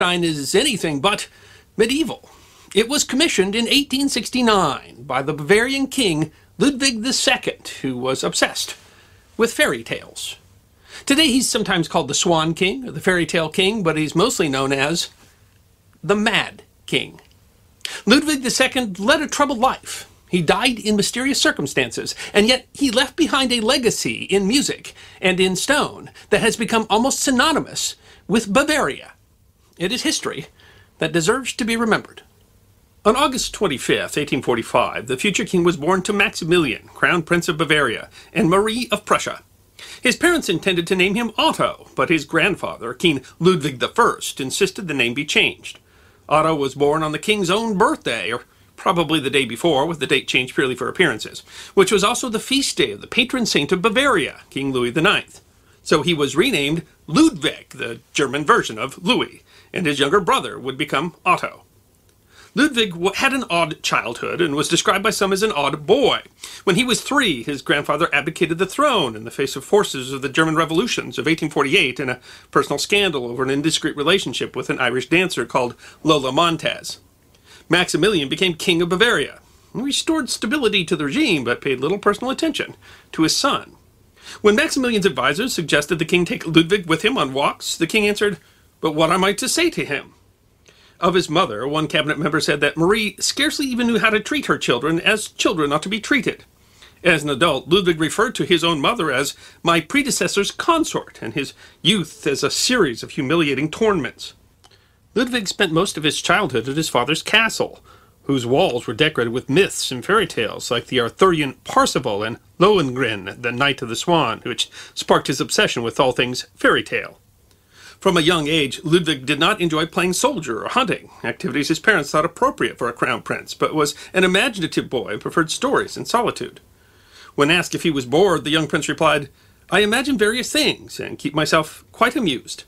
is anything but medieval. It was commissioned in 1869 by the Bavarian king Ludwig II, who was obsessed with fairy tales. Today he's sometimes called the Swan King or the Fairy Tale King, but he's mostly known as the Mad King. Ludwig II led a troubled life. He died in mysterious circumstances, and yet he left behind a legacy in music and in stone that has become almost synonymous with Bavaria. It is history that deserves to be remembered. On August 25th, 1845, the future king was born to Maximilian, Crown Prince of Bavaria, and Marie of Prussia. His parents intended to name him Otto, but his grandfather, King Ludwig I, insisted the name be changed. Otto was born on the king's own birthday, or probably the day before, with the date changed purely for appearances, which was also the feast day of the patron saint of Bavaria, King Louis IX. So he was renamed Ludwig, the German version of Louis, and his younger brother would become Otto. Ludwig had an odd childhood and was described by some as an odd boy. When he was 3, his grandfather abdicated the throne in the face of forces of the German revolutions of 1848 and a personal scandal over an indiscreet relationship with an Irish dancer called Lola Montez. Maximilian became king of Bavaria. He restored stability to the regime, but paid little personal attention to his son. When Maximilian's advisors suggested the king take Ludwig with him on walks, the king answered, "But what am I to say to him?" Of his mother, one cabinet member said that Marie scarcely even knew how to treat her children as children ought to be treated. As an adult, Ludwig referred to his own mother as my predecessor's consort, and his youth as a series of humiliating torments. Ludwig spent most of his childhood at his father's castle, whose walls were decorated with myths and fairy tales like the Arthurian Parsifal and Lohengrin, the Knight of the Swan, which sparked his obsession with all things fairy tale. From a young age, Ludwig did not enjoy playing soldier or hunting, activities his parents thought appropriate for a crown prince, but was an imaginative boy and preferred stories and solitude. When asked if he was bored, the young prince replied, "I imagine various things and keep myself quite amused."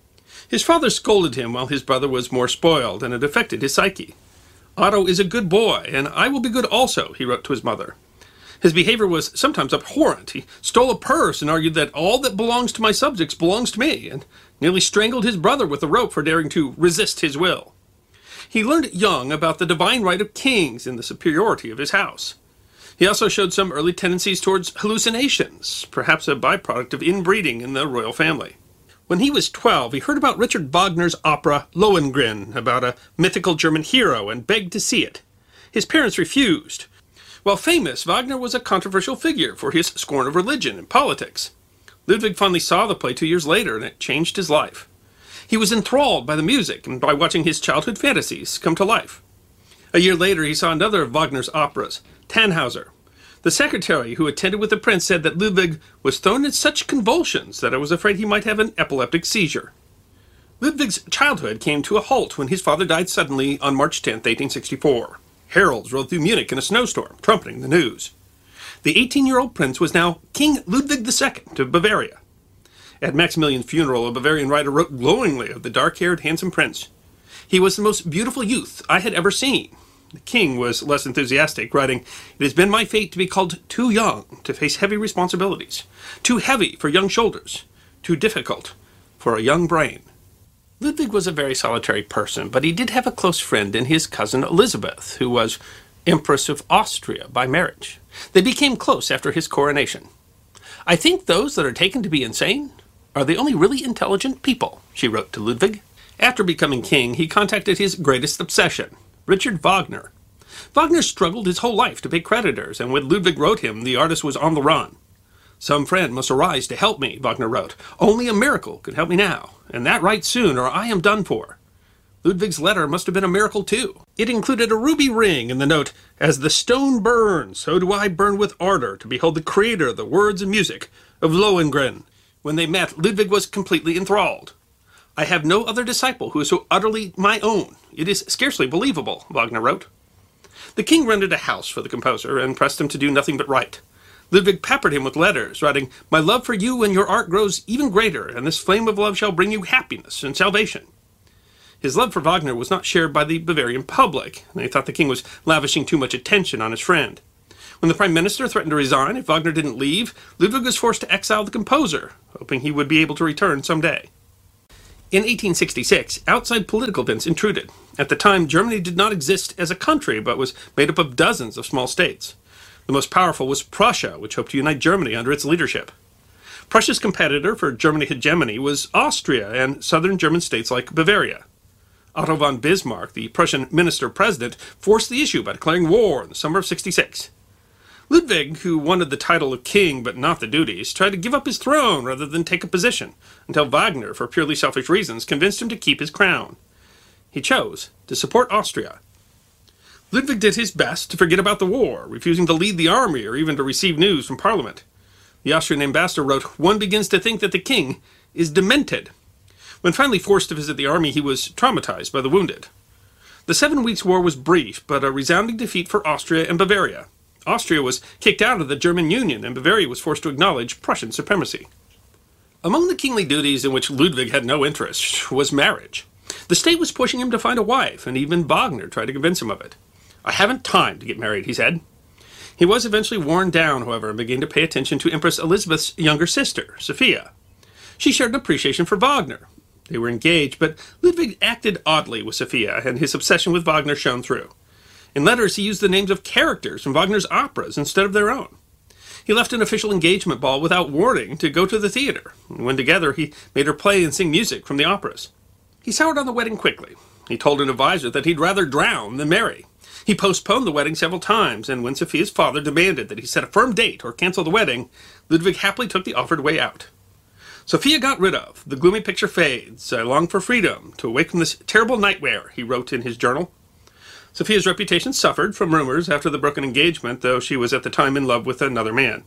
His father scolded him while his brother was more spoiled, and it affected his psyche. "Otto is a good boy, and I will be good also," he wrote to his mother. His behavior was sometimes abhorrent. He stole a purse and argued that all that belongs to my subjects belongs to me, and nearly strangled his brother with a rope for daring to resist his will. He learned young about the divine right of kings and the superiority of his house. He also showed some early tendencies towards hallucinations, perhaps a byproduct of inbreeding in the royal family. When he was 12, he heard about Richard Wagner's opera Lohengrin, about a mythical German hero, and begged to see it. His parents refused. While famous, Wagner was a controversial figure for his scorn of religion and politics. Ludwig finally saw the play 2 years later, and it changed his life. He was enthralled by the music and by watching his childhood fantasies come to life. A year later, he saw another of Wagner's operas, Tannhauser. The secretary who attended with the prince said that Ludwig was thrown in such convulsions that I was afraid he might have an epileptic seizure. Ludwig's childhood came to a halt when his father died suddenly on March 10, 1864. Heralds rode through Munich in a snowstorm, trumpeting the news. The 18-year-old prince was now King Ludwig II of Bavaria. At Maximilian's funeral, a Bavarian writer wrote glowingly of the dark-haired, handsome prince. "He was the most beautiful youth I had ever seen." The king was less enthusiastic, writing, "It has been my fate to be called too young to face heavy responsibilities, too heavy for young shoulders, too difficult for a young brain." Ludwig was a very solitary person, but he did have a close friend in his cousin Elizabeth, who was Empress of Austria by marriage. They became close after his coronation. "I think those that are taken to be insane are the only really intelligent people," she wrote to Ludwig. After becoming king, he contacted his greatest obsession, Richard Wagner. Wagner struggled his whole life to pay creditors, and when Ludwig wrote him, the artist was on the run. "Some friend must arise to help me," Wagner wrote. "Only a miracle could help me now, and that right soon, or I am done for." Ludwig's letter must have been a miracle, too. It included a ruby ring and the note, "As the stone burns, so do I burn with ardor to behold the creator of the words and music of Lohengrin." When they met, Ludwig was completely enthralled. "I have no other disciple who is so utterly my own. It is scarcely believable," Wagner wrote. The king rented a house for the composer and pressed him to do nothing but write. Ludwig peppered him with letters, writing, "My love for you and your art grows even greater, and this flame of love shall bring you happiness and salvation." His love for Wagner was not shared by the Bavarian public. They thought the king was lavishing too much attention on his friend. When the prime minister threatened to resign if Wagner didn't leave, Ludwig was forced to exile the composer, hoping he would be able to return someday. In 1866, outside political events intruded. At the time, Germany did not exist as a country, but was made up of dozens of small states. The most powerful was Prussia, which hoped to unite Germany under its leadership. Prussia's competitor for German hegemony was Austria and southern German states like Bavaria. Otto von Bismarck, the Prussian minister-president, forced the issue by declaring war in the summer of '66. Ludwig, who wanted the title of king but not the duties, tried to give up his throne rather than take a position, until Wagner, for purely selfish reasons, convinced him to keep his crown. He chose to support Austria. Ludwig did his best to forget about the war, refusing to lead the army or even to receive news from Parliament. The Austrian ambassador wrote, "One begins to think that the king is demented." When finally forced to visit the army, he was traumatized by the wounded. The 7 Weeks' War was brief, but a resounding defeat for Austria and Bavaria. Austria was kicked out of the German Union, and Bavaria was forced to acknowledge Prussian supremacy. Among the kingly duties in which Ludwig had no interest was marriage. The state was pushing him to find a wife, and even Wagner tried to convince him of it. "I haven't time to get married," he said. He was eventually worn down, however, and began to pay attention to Empress Elizabeth's younger sister, Sophia. She shared an appreciation for Wagner. They were engaged, but Ludwig acted oddly with Sophia, and his obsession with Wagner shone through. In letters, he used the names of characters from Wagner's operas instead of their own. He left an official engagement ball without warning to go to the theater. When together, he made her play and sing music from the operas. He soured on the wedding quickly. He told an advisor that he'd rather drown than marry. He postponed the wedding several times, and when Sophia's father demanded that he set a firm date or cancel the wedding, Ludwig happily took the offered way out. "Sophia got rid of. The gloomy picture fades. I long for freedom, to awake from this terrible nightmare," he wrote in his journal. Sophia's reputation suffered from rumors after the broken engagement, though she was at the time in love with another man.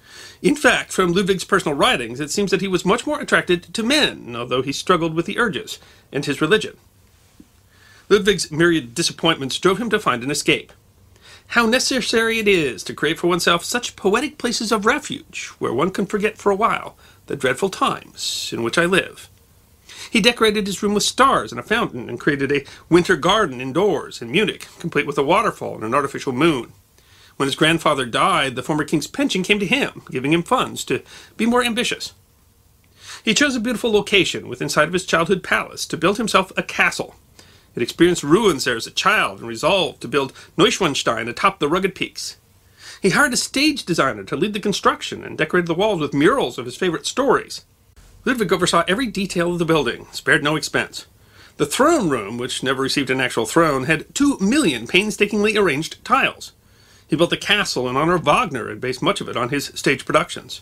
In fact, from Ludwig's personal writings, it seems that he was much more attracted to men, although he struggled with the urges and his religion. Ludwig's myriad disappointments drove him to find an escape. How necessary it is to create for oneself such poetic places of refuge, where one can forget for a while the dreadful times in which I live. He decorated his room with stars and a fountain, and created a winter garden indoors in Munich, complete with a waterfall and an artificial moon. When his grandfather died, the former king's pension came to him, giving him funds to be more ambitious. He chose a beautiful location within sight of his childhood palace to build himself a castle. He had experienced ruins there as a child and resolved to build Neuschwanstein atop the rugged peaks. He hired a stage designer to lead the construction and decorated the walls with murals of his favorite stories. Ludwig oversaw every detail of the building, spared no expense. The throne room, which never received an actual throne, had 2 million painstakingly arranged tiles. He built the castle in honor of Wagner and based much of it on his stage productions.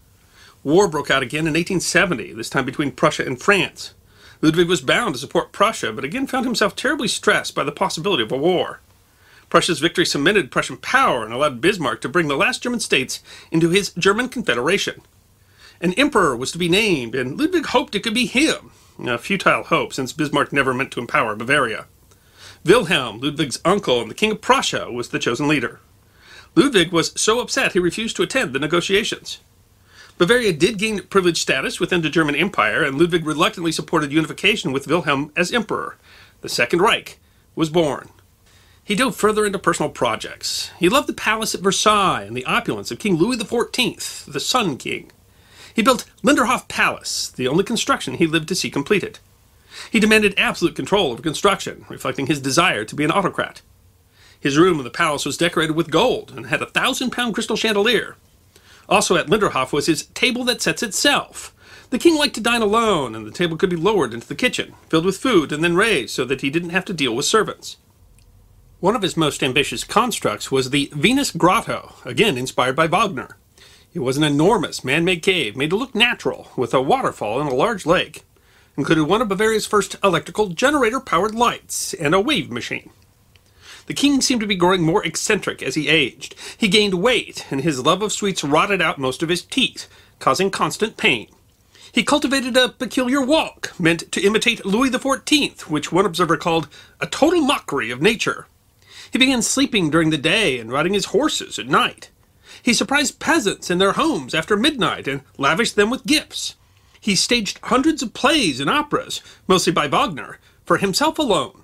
War broke out again in 1870, this time between Prussia and France. Ludwig was bound to support Prussia, but again found himself terribly stressed by the possibility of a war. Prussia's victory cemented Prussian power and allowed Bismarck to bring the last German states into his German Confederation. An emperor was to be named, and Ludwig hoped it could be him. A futile hope, since Bismarck never meant to empower Bavaria. Wilhelm, Ludwig's uncle and the King of Prussia, was the chosen leader. Ludwig was so upset he refused to attend the negotiations. Bavaria did gain privileged status within the German Empire, and Ludwig reluctantly supported unification with Wilhelm as emperor. The Second Reich was born. He dove further into personal projects. He loved the palace at Versailles and the opulence of King Louis XIV, the Sun King. He built Linderhof Palace, the only construction he lived to see completed. He demanded absolute control over construction, reflecting his desire to be an autocrat. His room in the palace was decorated with gold and had a 1,000-pound crystal chandelier. Also at Linderhof was his table that sets itself. The king liked to dine alone, and the table could be lowered into the kitchen, filled with food, and then raised so that he didn't have to deal with servants. One of his most ambitious constructs was the Venus Grotto, again inspired by Wagner. It was an enormous man-made cave made to look natural, with a waterfall and a large lake. Included one of Bavaria's first electrical generator-powered lights and a wave machine. The king seemed to be growing more eccentric as he aged. He gained weight, and his love of sweets rotted out most of his teeth, causing constant pain. He cultivated a peculiar walk, meant to imitate Louis XIV, which one observer called a total mockery of nature. He began sleeping during the day and riding his horses at night. He surprised peasants in their homes after midnight and lavished them with gifts. He staged hundreds of plays and operas, mostly by Wagner, for himself alone.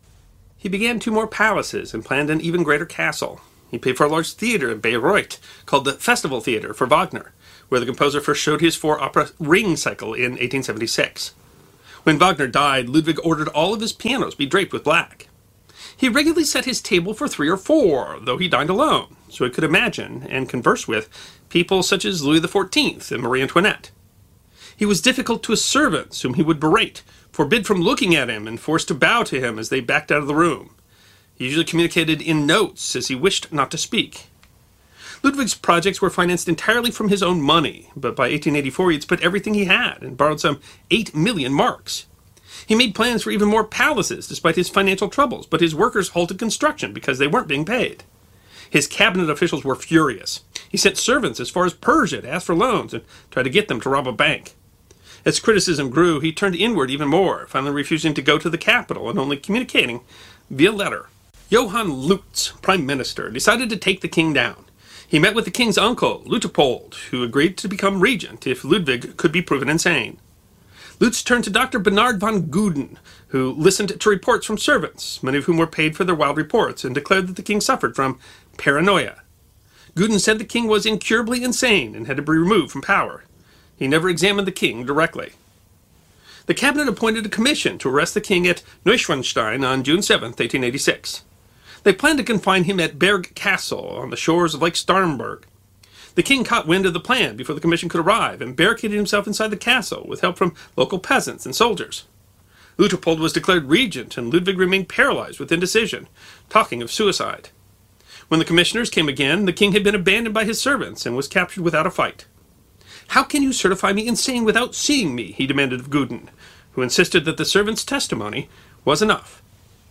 He began 2 more palaces and planned an even greater castle. He paid for a large theater in Bayreuth, called the Festival Theater for Wagner, where the composer first showed his 4-opera Ring cycle in 1876. When Wagner died, Ludwig ordered all of his pianos be draped with black. He regularly set his table for 3 or 4, though he dined alone, so he could imagine and converse with people such as Louis XIV and Marie Antoinette. He was difficult to his servants, whom he would berate, forbid from looking at him, and forced to bow to him as they backed out of the room. He usually communicated in notes, as he wished not to speak. Ludwig's projects were financed entirely from his own money, but by 1884 he had spent everything he had and borrowed some 8 million marks. He made plans for even more palaces despite his financial troubles, but his workers halted construction because they weren't being paid. His cabinet officials were furious. He sent servants as far as Persia to ask for loans and tried to get them to rob a bank. As criticism grew, he turned inward even more, finally refusing to go to the capital and only communicating via letter. Johann Lutz, prime minister, decided to take the king down. He met with the king's uncle, Luitpold, who agreed to become regent if Ludwig could be proven insane. Lutz turned to Dr. Bernard von Guden, who listened to reports from servants, many of whom were paid for their wild reports, and declared that the king suffered from paranoia. Guden said the king was incurably insane and had to be removed from power. He never examined the king directly. The cabinet appointed a commission to arrest the king at Neuschwanstein on June 7, 1886. They planned to confine him at Berg Castle on the shores of Lake Starnberg. The king caught wind of the plan before the commission could arrive and barricaded himself inside the castle with help from local peasants and soldiers. Luitpold was declared regent, and Ludwig remained paralyzed with indecision, talking of suicide. When the commissioners came again, the king had been abandoned by his servants and was captured without a fight. "How can you certify me insane without seeing me?" he demanded of Guden, who insisted that the servant's testimony was enough.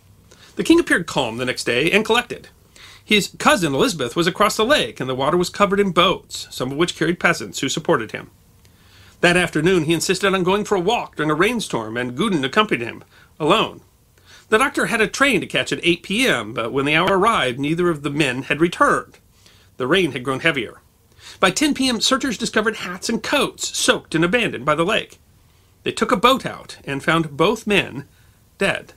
The king appeared calm the next day and collected. His cousin Elizabeth was across the lake, and the water was covered in boats, some of which carried peasants who supported him. That afternoon he insisted on going for a walk during a rainstorm, and Guden accompanied him, alone. The doctor had a train to catch at 8 p.m., but when the hour arrived, neither of the men had returned. The rain had grown heavier. By 10 p.m., searchers discovered hats and coats soaked and abandoned by the lake. They took a boat out and found both men dead.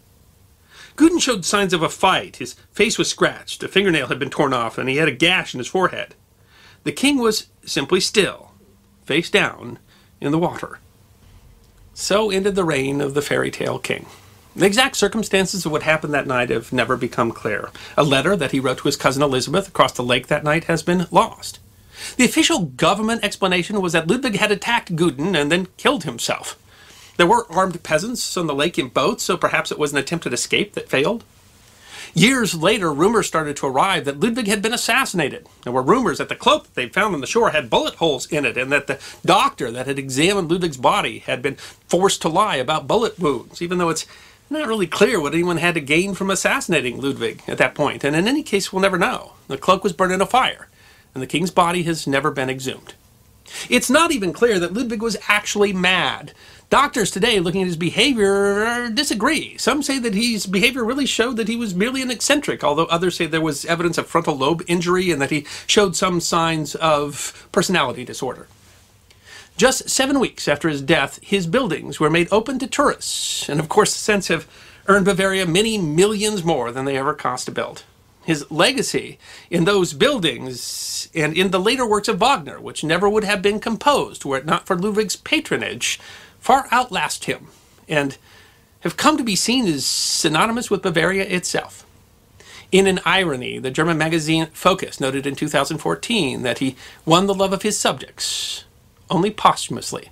Guden showed signs of a fight. His face was scratched, a fingernail had been torn off, and he had a gash in his forehead. The king was simply still, face down, in the water. So ended the reign of the fairy tale king. The exact circumstances of what happened that night have never become clear. A letter that he wrote to his cousin Elizabeth across the lake that night has been lost. The official government explanation was that Ludwig had attacked Guden and then killed himself. There were armed peasants on the lake in boats, so perhaps it was an attempted escape that failed. Years later, rumors started to arrive that Ludwig had been assassinated. There were rumors that the cloak that they'd found on the shore had bullet holes in it, and that the doctor that had examined Ludwig's body had been forced to lie about bullet wounds, even though it's not really clear what anyone had to gain from assassinating Ludwig at that point. And in any case, we'll never know. The cloak was burned in a fire, and the king's body has never been exhumed. It's not even clear that Ludwig was actually mad. Doctors today, looking at his behavior, disagree. Some say that his behavior really showed that he was merely an eccentric, although others say there was evidence of frontal lobe injury and that he showed some signs of personality disorder. Just 7 weeks after his death, his buildings were made open to tourists, and of course since have earned Bavaria many millions more than they ever cost to build. His legacy in those buildings and in the later works of Wagner, which never would have been composed were it not for Ludwig's patronage, far outlast him and have come to be seen as synonymous with Bavaria itself. In an irony, the German magazine Focus noted in 2014 that he won the love of his subjects, only posthumously.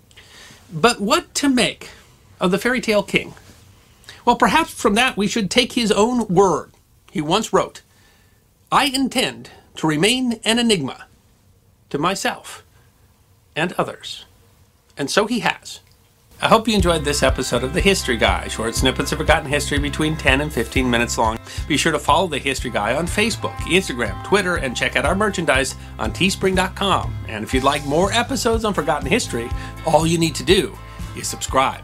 But what to make of the fairy tale king? Well, perhaps from that we should take his own word. He once wrote, "I intend to remain an enigma to myself and others." And so he has. I hope you enjoyed this episode of The History Guy, short snippets of forgotten history between 10 and 15 minutes long. Be sure to follow The History Guy on Facebook, Instagram, Twitter, and check out our merchandise on teespring.com. And if you'd like more episodes on forgotten history, all you need to do is subscribe.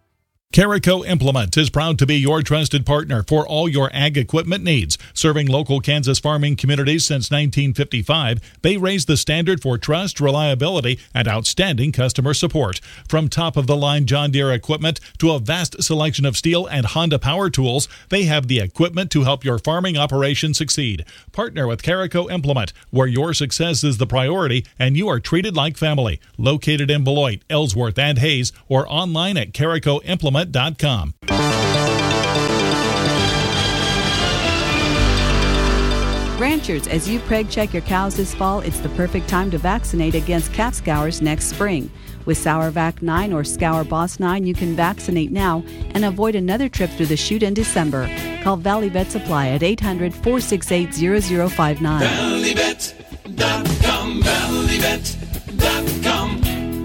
Carico Implement is proud to be your trusted partner for all your ag equipment needs. Serving local Kansas farming communities since 1955, they raise the standard for trust, reliability, and outstanding customer support. From top-of-the-line John Deere equipment to a vast selection of Steel and Honda power tools, they have the equipment to help your farming operation succeed. Partner with Carico Implement, where your success is the priority and you are treated like family. Located in Beloit, Ellsworth, and Hayes, or online at caricoimplement.com. KFRMimplement.com. Ranchers, as you preg check your cows this fall, it's the perfect time to vaccinate against calf scours next spring. With SourVac 9 or Scour Boss 9, you can vaccinate now and avoid another trip through the chute in December. Call Valley Vet Supply at 800-468-0059. ValleyVet.com, ValleyVet.com.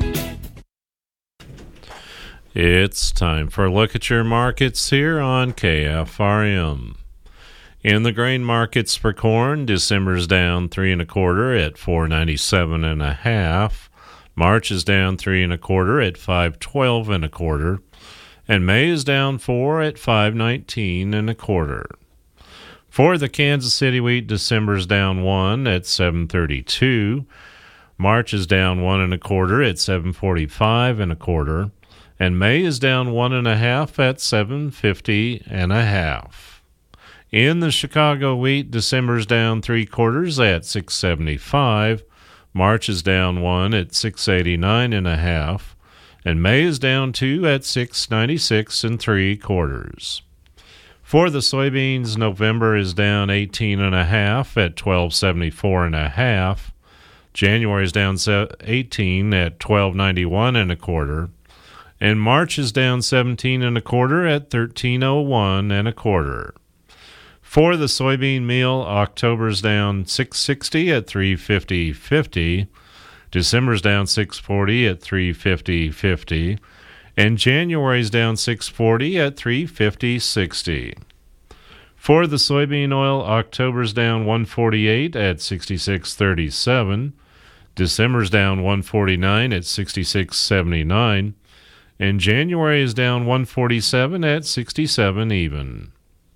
It's time for a look at your markets here on KFRM. In the grain markets for corn, December's down 3 1/4 at 497 1/2. March is down 3 1/4 at 512 1/4, and May is down 4 at 519 1/4. For the Kansas City wheat, December's down 1 at 732. March is down 1 1/4 at 745 1/4, and May is down 1 1/2 at 750 1/2. In the Chicago wheat, December's down 3/4 at 675. March is down 1 at 689 1/2, and May is down 2 at 696 3/4. For the soybeans, November is down 18 1/2 at 1274 1/2. January is down 18 at 1291 1/4, and March is down 17 1/4 at 1301 1/4. For the soybean meal, October's down 660 at 350.50, December's down 640 at 350.50, and January's down 640 at 350.60. For the soybean oil, October's down 148 at 66.37, December's down 149 at 66.79, and January is down 147 at 67 even.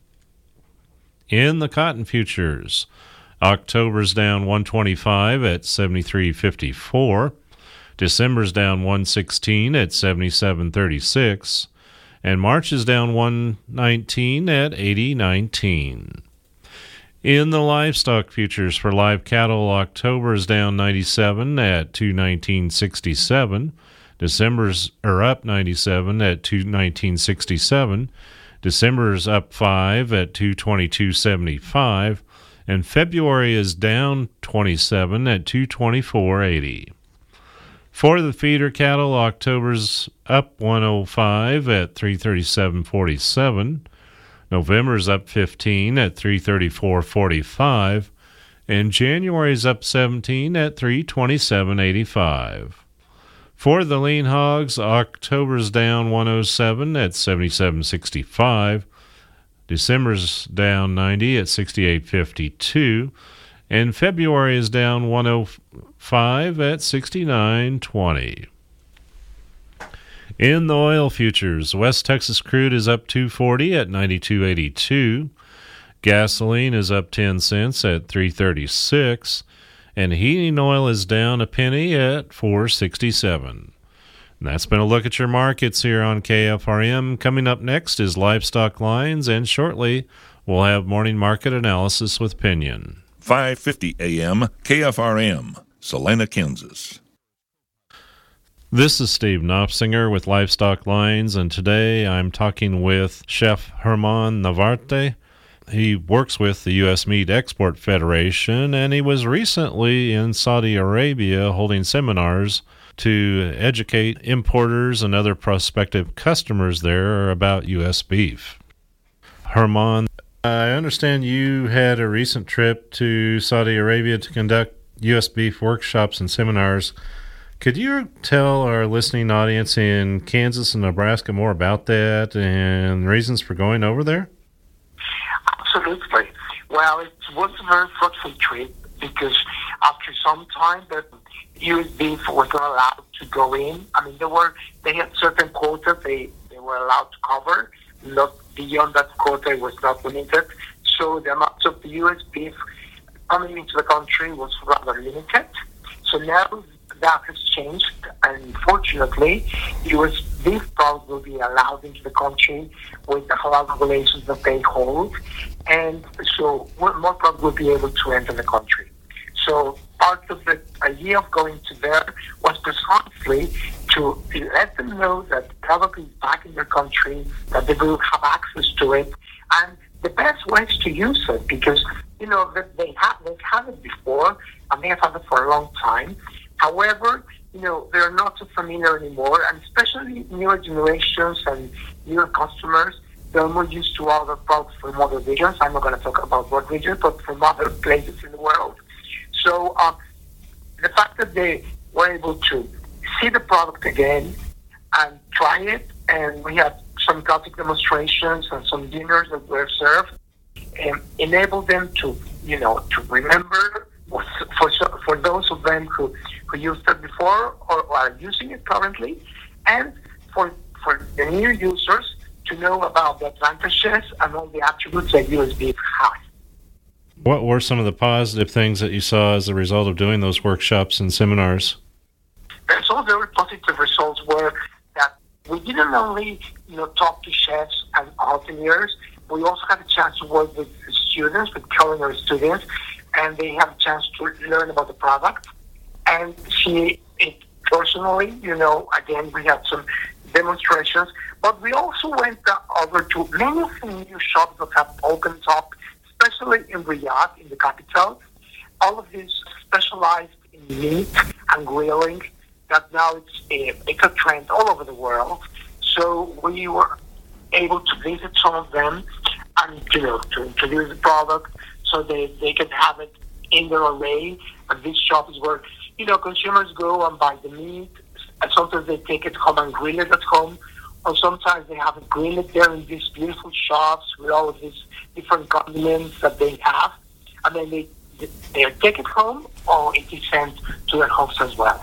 In the cotton futures, October's down 125 at 73.54, December's down 116 at 77.36, and March is down 119 at 80.19. In the livestock futures for live cattle, October is down 97 at 219.67, December's up 97 at 219.67, December's up 5 at 222.75, and February is down 27 at 224.80. For the feeder cattle, October's up 105 at 337.47, November's up 15 at 334.45, and January's up 17 at 327.85. For the lean hogs, October's down 107 at 77.65, December's down 90 at 68.52, and February is down 105 at 69.20. In the oil futures, West Texas crude is up 240 at 92.82, gasoline is up 10 cents at 3.36, and heating oil is down a penny at 4.67. And that's been a look at your markets here on KFRM. Coming up next is Livestock Lines, and shortly we'll have morning market analysis with Pinion. 5:50 a.m. KFRM, Salina, Kansas. This is Steve Knopfsinger with Livestock Lines, and today I'm talking with Chef Herman Navarte. He works with the U.S. Meat Export Federation, and he was recently in Saudi Arabia holding seminars to educate importers and other prospective customers there about U.S. beef. Herman, I understand you had a recent trip to Saudi Arabia to conduct U.S. beef workshops and seminars. Could you tell our listening audience in Kansas and Nebraska more about that and reasons for going over there? Absolutely. Well, it was a very fruitful trip because after some time the U.S. beef was not allowed to go in. I mean, they had certain quotas they were allowed to cover. Not beyond that quota, it was not limited. So the amount of the U.S. beef coming into the country was rather limited. So now that has changed, and fortunately, U.S. beef product will be allowed into the country with the halal regulations that they hold, and so more product will be able to enter the country. So part of the idea of going to there was precisely to to let them know that the product is back in their country, that they will have access to it, and the best ways to use it, because they've had it before and they have had it for a long time. However, they're not so familiar anymore, and especially newer generations and newer customers, they're more used to other products from other regions. I'm not going to talk about what regions, but from other places in the world. So the fact that they were able to see the product again and try it, and we had some graphic demonstrations and some dinners that were served, enabled them to remember, for those of them who used it before or are using it currently, and for the new users to know about the advantages and all the attributes that USB has. What were some of the positive things that you saw as a result of doing those workshops and seminars? And some very positive results were that we didn't only talk to chefs and hoteliers, we also had a chance to work with students, with culinary students, and they have a chance to learn about the product and see it personally. Again, we had some demonstrations, but we also went over to many of the new shops that have opened up, especially in Riyadh, in the capital. All of these specialized in meat and grilling, that now it's a trend all over the world. So we were able to visit some of them and to introduce the product so they can have it in their array. And these shops where consumers go and buy the meat, and sometimes they take it home and grill it at home, or sometimes they have it grilled there in these beautiful shops with all of these different condiments that they have, and then they take it home, or it is sent to their homes as well.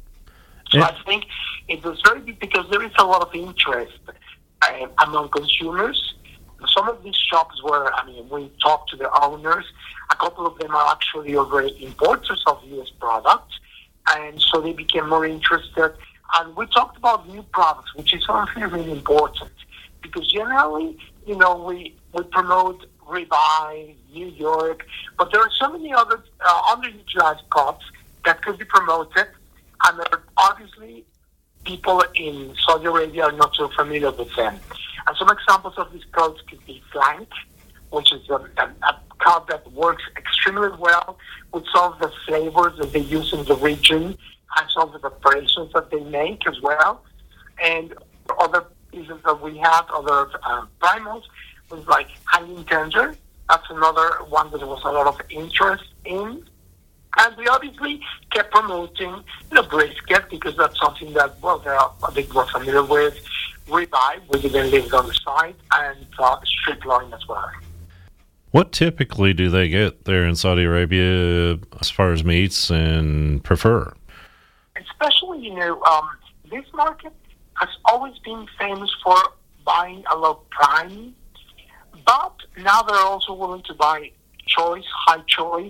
So I think it was very big because there is a lot of interest among consumers. Some of these shops we talked to the owners. A couple of them are actually already importers of U.S. products, and so they became more interested. And we talked about new products, which is something really important, because generally, we promote ribeye, New York, but there are so many other underutilized cuts that could be promoted, and obviously people in Saudi Arabia are not so familiar with them. And some examples of these products could be flank, which is a cut that works extremely well with some of the flavors that they use in the region and some of the preparations that they make as well. And other pieces that we have, other primals, was like hanging tender. That's another one that there was a lot of interest in. And we obviously kept promoting brisket, because that's something that, they were familiar with. Ribeye, we didn't leave it on the side, and strip loin as well. What typically do they get there in Saudi Arabia as far as meats and prefer? Especially, this market has always been famous for buying a lot of prime, but now they're also willing to buy high choice,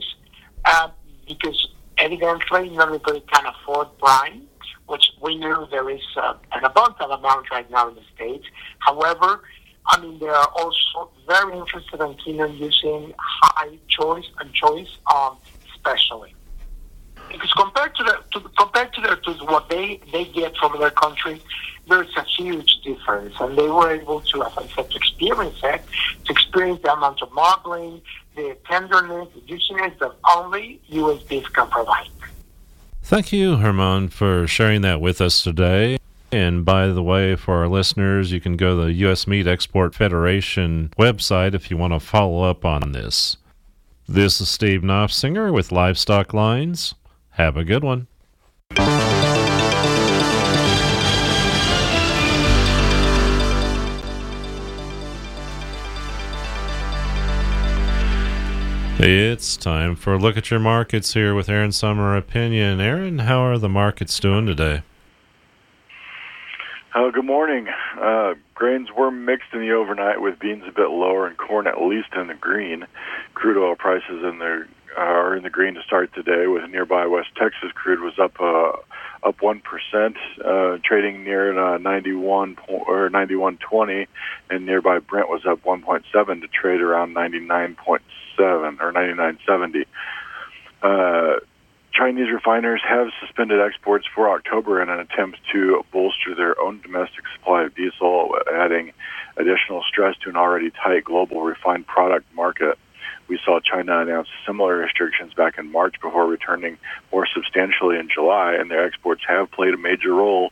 because evidently not everybody can afford prime, which we know there is an abundant amount right now in the States. However, they are also very interested and keen on using high choice and choice, especially. Because compared to what they get from their country, there is a huge difference, and they were able to, as I said, to experience the amount of marbling, the tenderness, the juiciness that only U.S. beef can provide. Thank you, Herman, for sharing that with us today. And by the way, for our listeners, you can go to the U.S. Meat Export Federation website if you want to follow up on this. This is Steve Knopfsinger with Livestock Lines. Have a good one. It's time for a look at your markets here with Aaron Summer Opinion. Aaron, how are the markets doing today? Good morning. Grains were mixed in the overnight, with beans a bit lower and corn at least in the green. Crude oil prices are in the green to start today, with nearby West Texas crude was up 1%, trading near 91.20, and nearby Brent was up 1.7 to trade around 99.7 or 99.70. Chinese refiners have suspended exports for October in an attempt to bolster their own domestic supply of diesel, adding additional stress to an already tight global refined product market. We saw China announce similar restrictions back in March before returning more substantially in July, and their exports have played a major role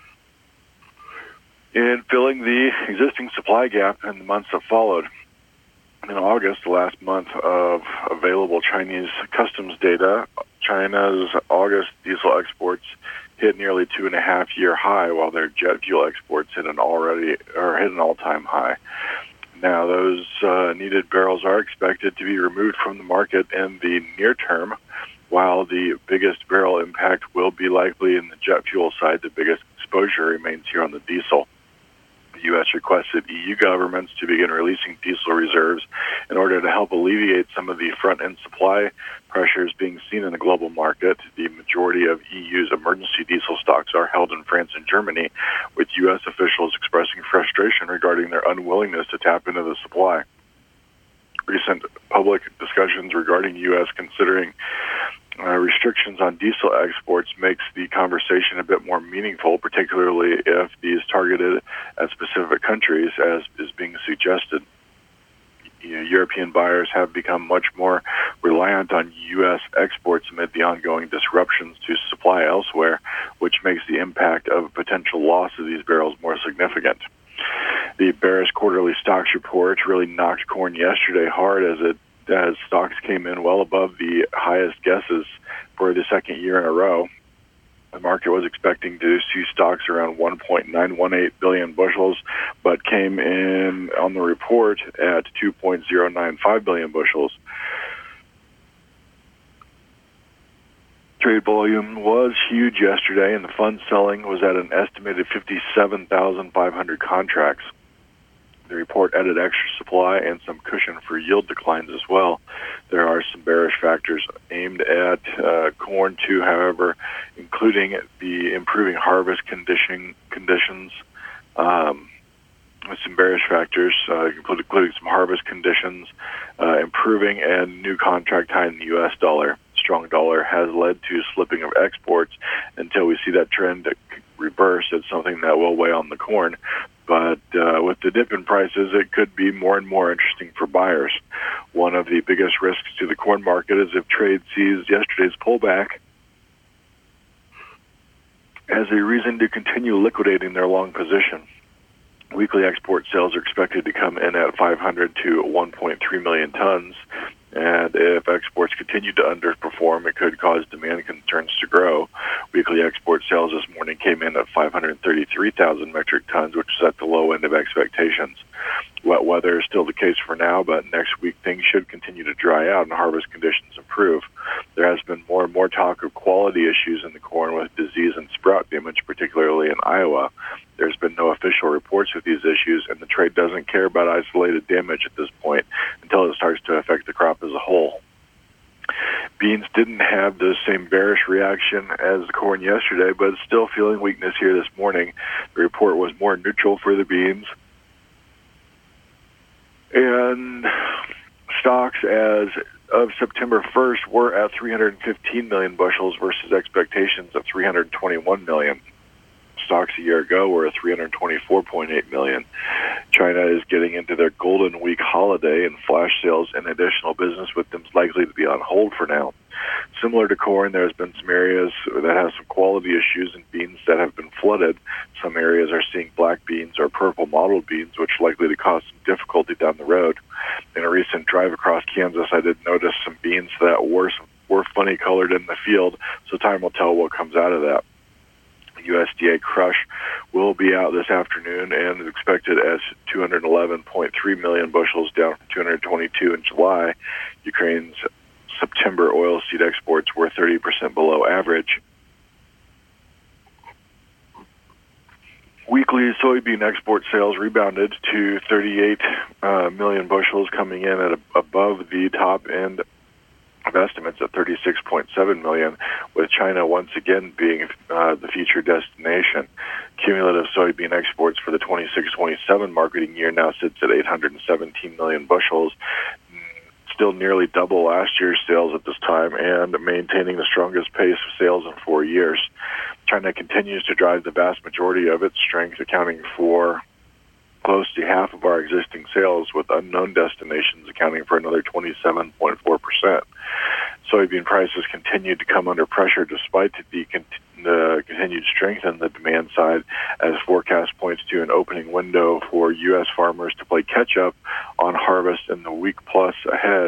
in filling the existing supply gap in the months that followed. In August, the last month of available Chinese customs data, China's August diesel exports hit nearly 2.5-year high, while their jet fuel exports hit an all-time high. Now, those needed barrels are expected to be removed from the market in the near term, while the biggest barrel impact will be likely in the jet fuel side. The biggest exposure remains here on the diesel. The U.S. requested EU governments to begin releasing diesel reserves in order to help alleviate some of the front-end supply pressures being seen in the global market. The majority of EU's emergency diesel stocks are held in France and Germany, with U.S. officials expressing frustration regarding their unwillingness to tap into the supply. Recent public discussions regarding U.S. considering restrictions on diesel exports makes the conversation a bit more meaningful, particularly if these targeted at specific countries, as is being suggested. European buyers have become much more reliant on U.S. exports amid the ongoing disruptions to supply elsewhere, which makes the impact of a potential loss of these barrels more significant. The bearish quarterly stocks report really knocked corn yesterday hard as stocks came in well above the highest guesses for the second year in a row. The market was expecting to see stocks around 1.918 billion bushels, but came in on the report at 2.095 billion bushels. Trade volume was huge yesterday, and the fund selling was at an estimated 57,500 contracts. The report added extra supply and some cushion for yield declines as well. There are some bearish factors aimed at corn too, however, including the improving harvest conditions, with some bearish factors, including some harvest conditions improving and new contract high in the U.S. dollar. Strong dollar has led to slipping of exports. Until we see that trend reverse, it's something that will weigh on the corn. But with the dip in prices, it could be more and more interesting for buyers. One of the biggest risks to the corn market is if trade sees yesterday's pullback as a reason to continue liquidating their long position. Weekly export sales are expected to come in at 500 to 1.3 million tons. And if exports continue to underperform, it could cause demand concerns to grow. Weekly export sales this morning came in at 533,000 metric tons, which is at the low end of expectations. Wet weather is still the case for now, but next week things should continue to dry out and harvest conditions improve. There has been more and more talk of quality issues in the corn with disease and sprout damage, particularly in Iowa. There's been no official reports of these issues, and the trade doesn't care about isolated damage at this point until it starts to affect the crop as a whole. Beans didn't have the same bearish reaction as the corn yesterday, but still feeling weakness here this morning. The report was more neutral for the beans. And stocks as of September 1st were at 315 million bushels versus expectations of 321 million. Stocks a year ago were at 324.8 million. China is getting into their Golden Week holiday, and flash sales and additional business with them is likely to be on hold for now. Similar to corn, there's been some areas that have some quality issues and beans that have been flooded. Some areas are seeing black beans or purple mottled beans, which are likely to cause some difficulty down the road. In a recent drive across Kansas, I did notice some beans that were funny colored in the field, so time will tell what comes out of that. USDA crush will be out this afternoon and is expected as 211.3 million bushels, down from 222 in July. Ukraine's September oilseed exports were 30% below average. Weekly soybean export sales rebounded to 38 million bushels, coming in at above the top end of estimates at 36.7 million, with China once again being the featured destination. Cumulative soybean exports for the 26-27 marketing year now sits at 817 million bushels. still nearly double last year's sales at this time and maintaining the strongest pace of sales in 4 years. China continues to drive the vast majority of its strength, accounting for close to half of our existing sales, with unknown destinations accounting for another 27.4%. Soybean prices continued to come under pressure despite the continued strength in the demand side, as forecast points to an opening window for U.S. farmers to play catch-up on harvest in the week plus ahead.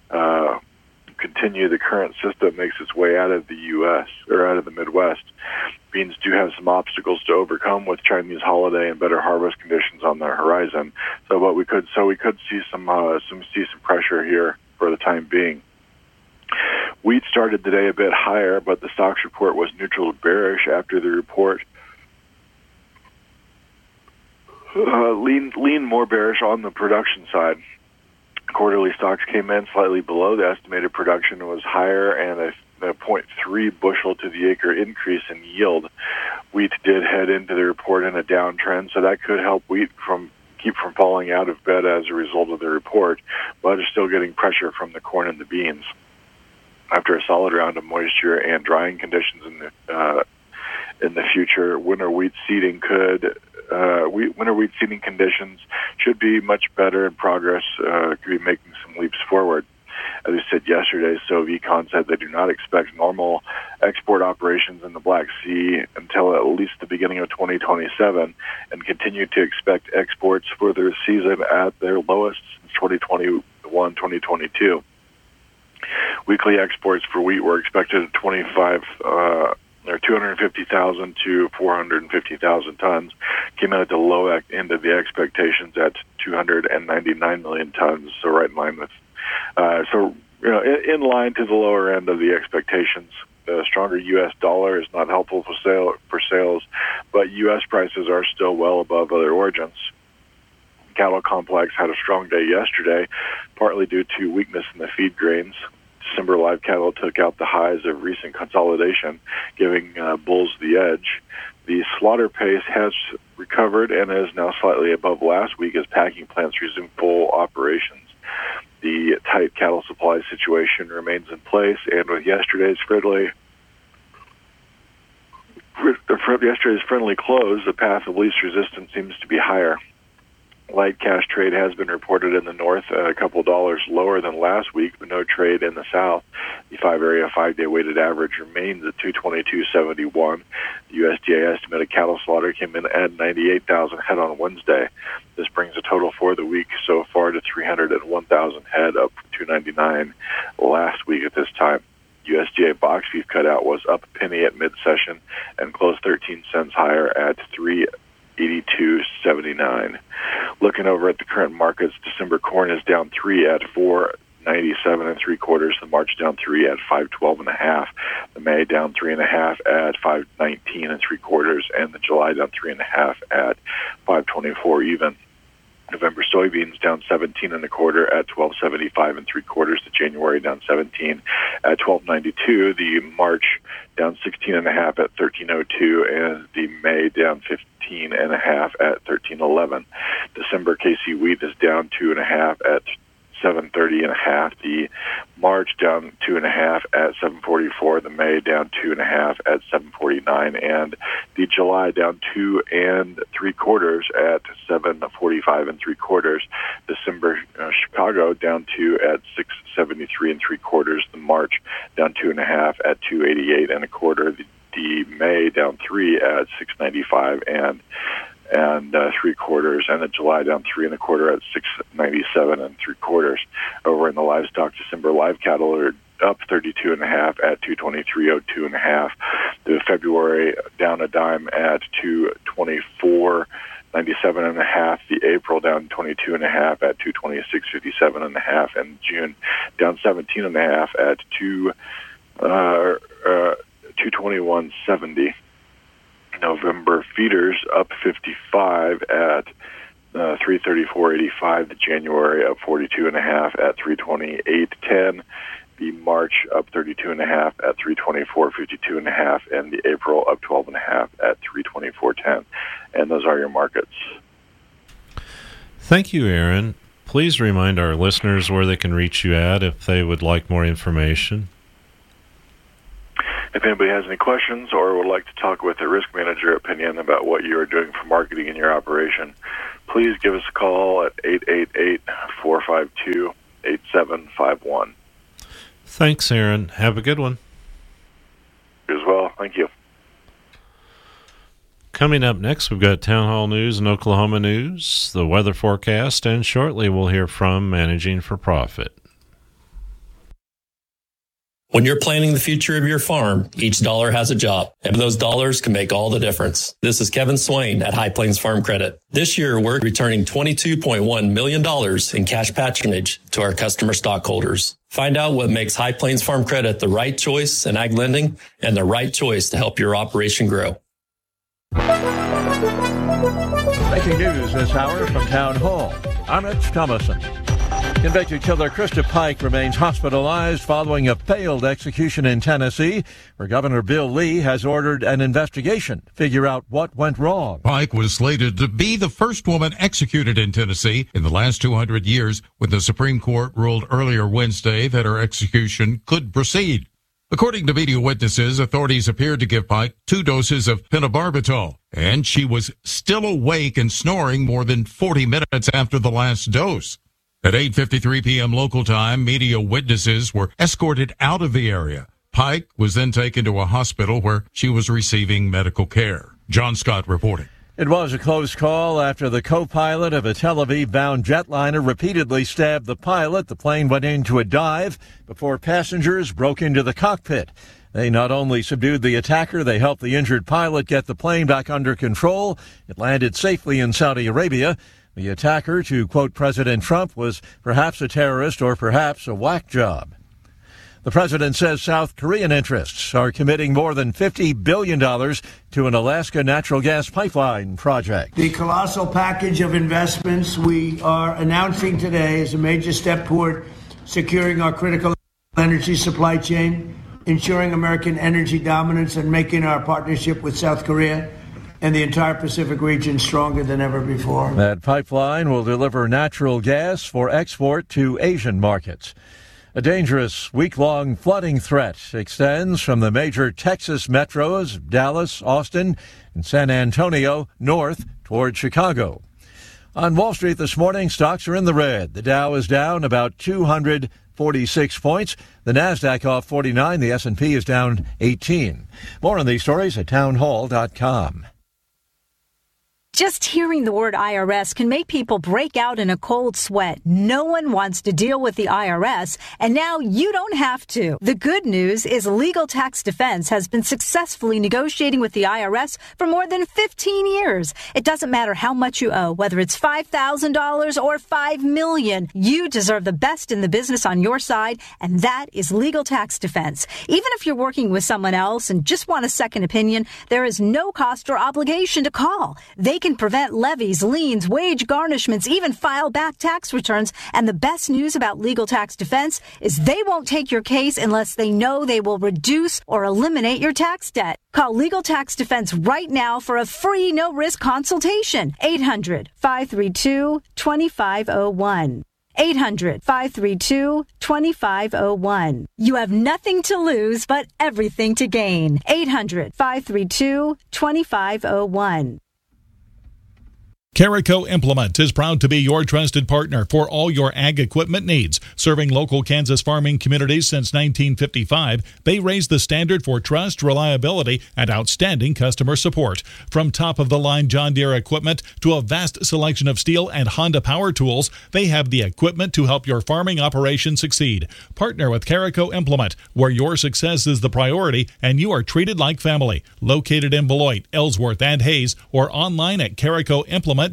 The current system makes its way out of the U.S. or out of the Midwest. Beans do have some obstacles to overcome with Chinese holiday and better harvest conditions on the horizon. We could see some pressure here for the time being. Wheat started the day a bit higher, but the stocks report was neutral to bearish after the report leaned more bearish on the production side. Quarterly stocks came in slightly below the estimated production and was higher, and a 0.3 bushel to the acre increase in yield. Wheat did head into the report in a downtrend, so that could help wheat keep from falling out of bed as a result of the report, but is still getting pressure from the corn and the beans. After a solid round of moisture and drying conditions in the future, winter wheat seeding conditions should be much better, and progress could be making some leaps forward. As we said yesterday, Sovecon said they do not expect normal export operations in the Black Sea until at least the beginning of 2027, and continue to expect exports for their season at their lowest since 2021-2022. Weekly exports for wheat were expected at 250,000 to 450,000 tons, came out at the low end of the expectations at 299 million tons, so right in line with, in line to the lower end of the expectations. The stronger U.S. dollar is not helpful for sales, but U.S. prices are still well above other origins. Cattle complex had a strong day yesterday, partly due to weakness in the feed grains. December live cattle took out the highs of recent consolidation, giving bulls the edge. The slaughter pace has recovered and is now slightly above last week as packing plants resume full operations. The tight cattle supply situation remains in place, and with yesterday's friendly close, the path of least resistance seems to be higher. Light cash trade has been reported in the north, a couple dollars lower than last week, but no trade in the south. The 5-day weighted average remains at 222.71. The USDA estimated cattle slaughter came in at 98,000 head on Wednesday. This brings the total for the week so far to 301,000 head, up from 299 last week at this time. USDA box beef cutout was up a penny at mid-session and closed 13 cents higher at $3.8279. Looking over at the current markets, December corn is down 3 at $4.97 3/4. The March down 3 at $5.12.5. The May down 3.5 at $5.19 3/4, and the July down 3.5 at $5.24 even. November soybeans down 17 1/4 at $12.75 3/4. The January down 17 at $12.92. The March down 16 1/2 at $13.02, and the May down 15 1/2 at $13.11. December KC wheat is down 2 1/2 at $7.30 1/2. The March down 2 1/2 at $7.44. The May down 2 1/2 at $7.49, and the July down 2 3/4 at $7.45 3/4. December Chicago down 2 at $6.73 3/4. The March down 2 1/2 at $2.88 1/4. The May down 3 at $6.95 and 3/4, and the July down 3 1/4 at $6.97 3/4. Over in the livestock, December live cattle are up 32 1/2 at $223.02 1/2. The February down a dime at $224.97 1/2. The April down 22 1/2 at $226.57 1/2, and June down 17 1/2 at $221.70. November feeders up 55 at $334.85. The January up 42 1/2 at $328.10. The March up 32 1/2 at $324.52 1/2, and the April up 12 1/2 at $324.10. And those are your markets. Thank you, Aaron. Please remind our listeners where they can reach you at if they would like more information. If anybody has any questions or would like to talk with a risk manager opinion about what you are doing for marketing in your operation, please give us a call at 888-452-8751. Thanks, Aaron. Have a good one. You as well. Thank you. Coming up next, we've got Town Hall News and Oklahoma News, the weather forecast, and shortly we'll hear from Managing for Profit. When you're planning the future of your farm, each dollar has a job, and those dollars can make all the difference. This is Kevin Swain at High Plains Farm Credit. This year, we're returning $22.1 million in cash patronage to our customer stockholders. Find out what makes High Plains Farm Credit the right choice in ag lending and the right choice to help your operation grow. Breaking news this hour from Town Hall. I'm Rich Thomason. Convicted killer Krista Pike remains hospitalized following a failed execution in Tennessee, where Governor Bill Lee has ordered an investigation to figure out what went wrong. Pike was slated to be the first woman executed in Tennessee in the last 200 years, when the Supreme Court ruled earlier Wednesday that her execution could proceed. According to media witnesses, authorities appeared to give Pike 2 doses of pentobarbital, and she was still awake and snoring more than 40 minutes after the last dose. At 8:53 p.m. local time, media witnesses were escorted out of the area. Pike was then taken to a hospital where she was receiving medical care. John Scott reporting. It was a close call after the co-pilot of a Tel Aviv-bound jetliner repeatedly stabbed the pilot. The plane went into a dive before passengers broke into the cockpit. They not only subdued the attacker, they helped the injured pilot get the plane back under control. It landed safely in Saudi Arabia. The attacker, to quote President Trump, was perhaps a terrorist or perhaps a whack job. The president says South Korean interests are committing more than $50 billion to an Alaska natural gas pipeline project. The colossal package of investments we are announcing today is a major step toward securing our critical energy supply chain, ensuring American energy dominance, and making our partnership with South Korea and the entire Pacific region stronger than ever before. That pipeline will deliver natural gas for export to Asian markets. A dangerous week-long flooding threat extends from the major Texas metros, Dallas, Austin, and San Antonio, north toward Chicago. On Wall Street this morning, stocks are in the red. The Dow is down about 246 points. The Nasdaq off 49. The S&P is down 18. More on these stories at townhall.com. Just hearing the word IRS can make people break out in a cold sweat. No one wants to deal with the IRS, and now you don't have to. The good news is Legal Tax Defense has been successfully negotiating with the IRS for more than 15 years. It doesn't matter how much you owe, whether it's $5,000 or $5 million. You deserve the best in the business on your side, and that is Legal Tax Defense. Even if you're working with someone else and just want a second opinion, there is no cost or obligation to call. They can prevent levies, liens, wage garnishments, even file back tax returns. And the best news about Legal Tax Defense is they won't take your case unless they know they will reduce or eliminate your tax debt. Call Legal Tax Defense right now for a free no-risk consultation. 800-532-2501. 800-532-2501. You have nothing to lose but everything to gain. 800-532-2501. Carico Implement is proud to be your trusted partner for all your ag equipment needs. Serving local Kansas farming communities since 1955, they raised the standard for trust, reliability, and outstanding customer support. From top-of-the-line John Deere equipment to a vast selection of Steel and Honda power tools, they have the equipment to help your farming operation succeed. Partner with Carico Implement, where your success is the priority and you are treated like family. Located in Beloit, Ellsworth, and Hayes, or online at caricoimplement.com.